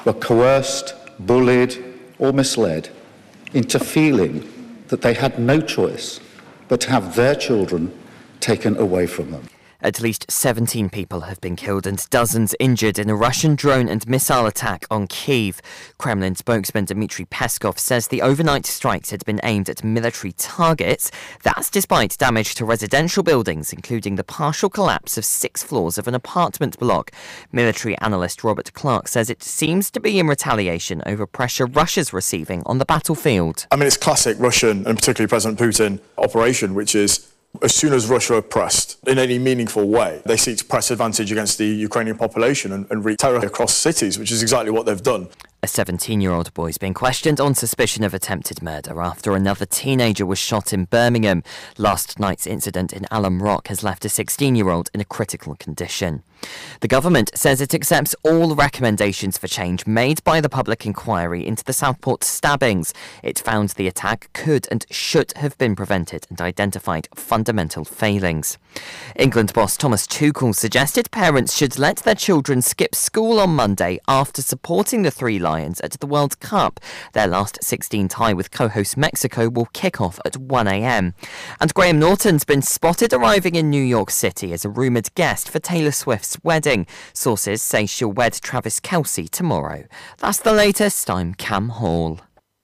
were coerced, bullied, or misled into feeling that they had no choice but to have their children taken away from them. At least 17 people have been killed and dozens injured in a Russian drone and missile attack on Kyiv. Kremlin spokesman Dmitry Peskov says the overnight strikes had been aimed at military targets. That's despite damage to residential buildings, including the partial collapse of 6 floors of an apartment block. Military analyst Robert Clark says it seems to be in retaliation over pressure Russia's receiving on the battlefield. I mean, it's classic Russian and particularly President Putin operation, which is as soon as Russia are pressed in any meaningful way, they seek to press advantage against the Ukrainian population and wreak terror across cities, which is exactly what they've done. A 17-year-old boy is being questioned on suspicion of attempted murder after another teenager was shot in Birmingham. Last night's incident in Alum Rock has left a 16-year-old in a critical condition. The government says it accepts all recommendations for change made by the public inquiry into the Southport stabbings. It found the attack could and should have been prevented and identified fundamental failings. England boss Thomas Tuchel suggested parents should let their children skip school on Monday after supporting the Three Lions at the World Cup. Their last 16 tie with co-host Mexico will kick off at 1 a.m. And Graham Norton's been spotted arriving in New York City as a rumoured guest for Taylor Swift's wedding. Sources say she'll wed Travis Kelce tomorrow. That's the latest. I'm Cam Hall.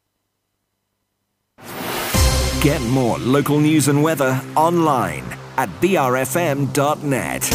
Get more local news and weather online at brfm.net.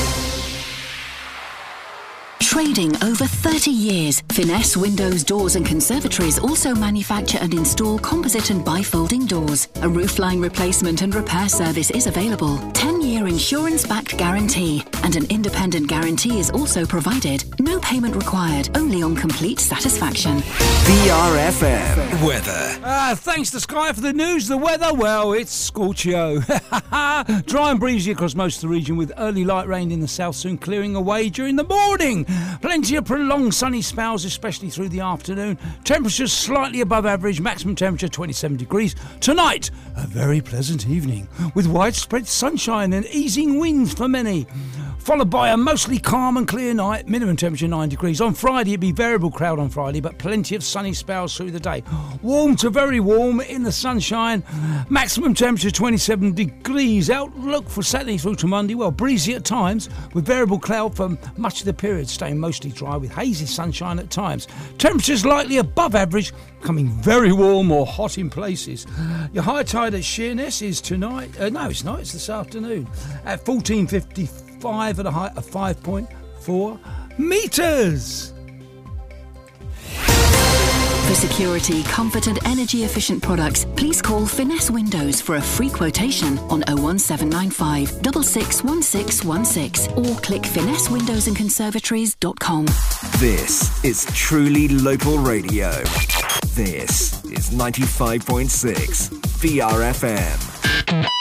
Trading over 30 years, Finesse Windows, Doors and Conservatories also manufacture and install composite and bifolding doors. A roofline replacement and repair service is available. 10-year insurance-backed guarantee and an independent guarantee is also provided. No payment required, only on complete satisfaction. BRFM weather. Thanks to Sky for the news. The weather, well, it's scorchio. Dry and breezy across most of the region with early light rain in the south soon clearing away during the morning. Plenty of prolonged sunny spells, especially through the afternoon. Temperatures slightly above average, maximum temperature 27 degrees. Tonight, a very pleasant evening with widespread sunshine and easing winds for many. Followed by a mostly calm and clear night, minimum temperature 9 degrees. On Friday, it'd be variable cloud on Friday, but plenty of sunny spells through the day. Warm to very warm in the sunshine. Maximum temperature 27 degrees. Outlook for Saturday through to Monday, well, breezy at times, with variable cloud for much of the period, staying mostly dry with hazy sunshine at times. Temperatures likely above average, becoming very warm or hot in places. Your high tide at Sheerness is tonight. No, it's not. It's this afternoon at 14:55 at a height of 5.4 metres. For security, comfort and energy efficient products, please call Finesse Windows for a free quotation on 01795 661616 or click finessewindowsandconservatories.com. This is truly local radio. This is 95.6 BRFM.